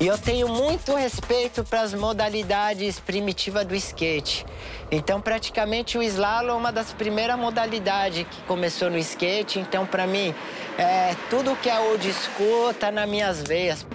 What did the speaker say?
E eu tenho muito respeito para as modalidades primitivas do skate. Então, praticamente, o slalom é uma das primeiras modalidades que começou no skate. Então, para mim, tudo que é old school tá nas minhas veias.